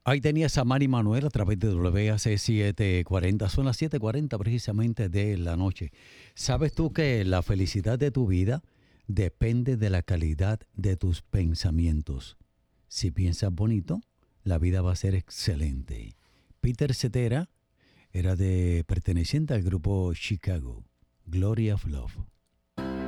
Ahí tenías a Manny Manuel a través de WAC 740. Son las 7:40 precisamente de la noche. ¿Sabes tú que la felicidad de tu vida depende de la calidad de tus pensamientos? Si piensas bonito, la vida va a ser excelente. Peter Cetera era perteneciente al grupo Chicago, Glory of Love.